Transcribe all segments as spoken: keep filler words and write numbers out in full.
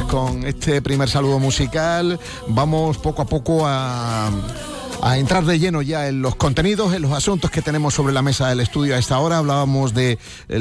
con este primer saludo musical vamos poco a poco a... a entrar de lleno ya en los contenidos, en los asuntos que tenemos sobre la mesa del estudio a esta hora. Hablábamos de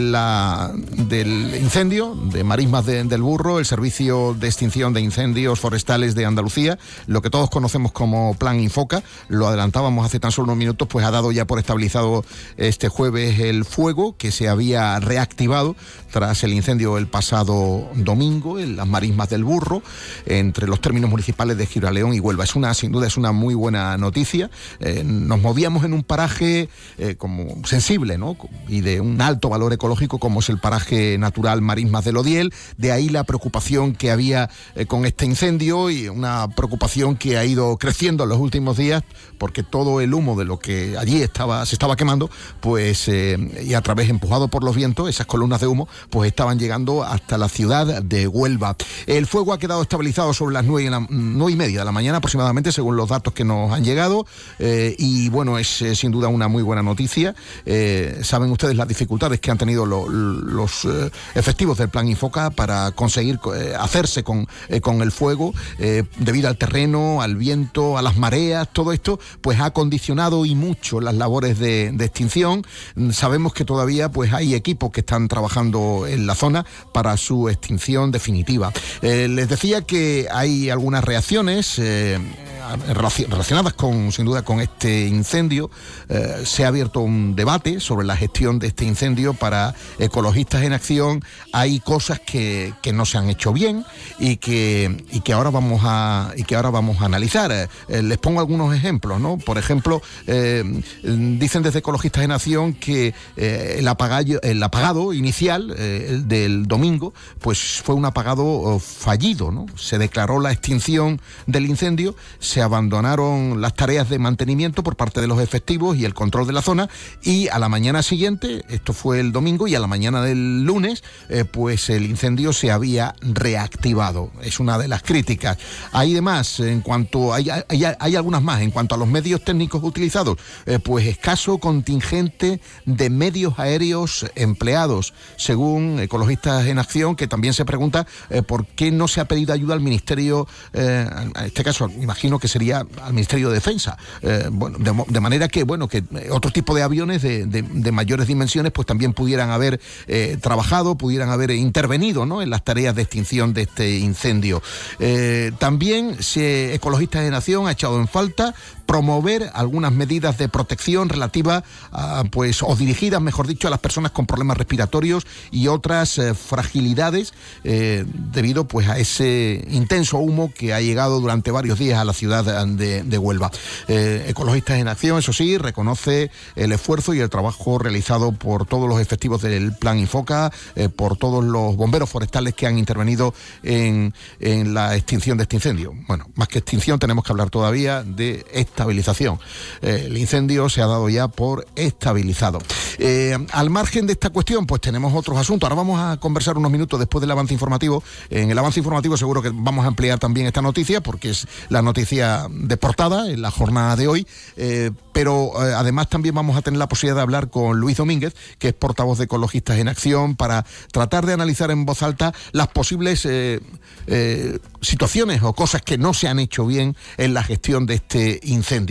la, del incendio de Marismas de, del Burro, el Servicio de Extinción de Incendios Forestales de Andalucía, lo que todos conocemos como Plan Infoca. Lo adelantábamos hace tan solo unos minutos, pues ha dado ya por estabilizado este jueves el fuego que se había reactivado tras el incendio el pasado domingo en las Marismas del Burro, entre los términos municipales de Gibraleón y Huelva. Es una, sin duda, es una muy buena noticia. Eh, nos movíamos en un paraje eh, como sensible, ¿no? Y de un alto valor ecológico como es el paraje natural Marismas del Odiel. De ahí la preocupación que había eh, con este incendio, y una preocupación que ha ido creciendo en los últimos días, porque todo el humo de lo que allí estaba se estaba quemando, pues eh, y a través, empujado por los vientos, esas columnas de humo pues estaban llegando hasta la ciudad de Huelva. El fuego ha quedado estabilizado sobre las nueve y, la, nueve y media de la mañana aproximadamente, según los datos que nos han llegado. Eh, y bueno, es eh, sin duda una muy buena noticia. Eh, saben ustedes las dificultades que han tenido lo, los eh, efectivos del Plan Infoca para conseguir eh, hacerse con, eh, con el fuego, eh, debido al terreno, al viento, a las mareas. Todo esto pues ha condicionado y mucho las labores de, de extinción. Sabemos que todavía pues hay equipos que están trabajando en la zona para su extinción definitiva. Eh, les decía que hay algunas reacciones eh, relacionadas con, sin duda, con este incendio. Eh, se ha abierto un debate sobre la gestión de este incendio para Ecologistas en Acción. Hay cosas que, que no se han hecho bien y que, y que ahora vamos a y que ahora vamos a analizar. Eh, les pongo algunos ejemplos, ¿no? Por ejemplo, eh, dicen desde Ecologistas en Acción que eh, el, apagado, el apagado inicial eh, el del domingo pues fue un apagado oh, fallido, ¿no? Se declaró la extinción del incendio, se abandonaron las tareas de mantenimiento por parte de los efectivos y el control de la zona, y a la mañana siguiente, esto fue el domingo, y a la mañana del lunes, eh, pues el incendio se había reactivado. Es una de las críticas. Hay demás, en cuanto, hay, hay, hay algunas más, en cuanto a los medios técnicos utilizados, eh, pues escaso contingente de medios aéreos empleados, según Ecologistas en Acción, que también se pregunta eh, por qué no se ha pedido ayuda al Ministerio, eh, en este caso, imagino que sería al Ministerio de Defensa, eh, bueno, de, de manera que, bueno, que otro tipo de aviones de, de, de mayores dimensiones pues también pudieran haber eh, trabajado, pudieran haber intervenido, ¿no?, en las tareas de extinción de este incendio. Eh, también se, Ecologistas en Acción ha echado en falta promover algunas medidas de protección relativas a, pues, o dirigidas, mejor dicho, a las personas con problemas respiratorios y otras eh, fragilidades eh, debido pues a ese intenso humo que ha llegado durante varios días a la ciudad de, de Huelva. Eh, Ecologistas en Acción, eso sí, reconoce el esfuerzo y el trabajo realizado por todos los efectivos del Plan Infoca, eh, por todos los bomberos forestales que han intervenido en, en la extinción de este incendio. Bueno, más que extinción tenemos que hablar todavía de estabilización. Eh, el incendio se ha dado ya por estabilizado. Eh, al margen de esta cuestión, pues tenemos otros asuntos. Ahora vamos a conversar unos minutos después del avance informativo. En el avance informativo seguro que vamos a ampliar también esta noticia, porque es la noticia de portada en la jornada de hoy, eh, pero eh, además también vamos a tener la posibilidad de hablar con Luis Domínguez, que es portavoz de Ecologistas en Acción, para tratar de analizar en voz alta las posibles eh, eh, situaciones o cosas que no se han hecho bien en la gestión de este incendio.